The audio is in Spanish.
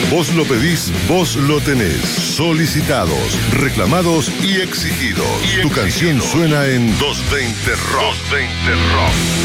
Vos lo pedís, vos lo tenés. Solicitados, reclamados y exigidos. Tu canción suena en 220 Rock. 220 Rock.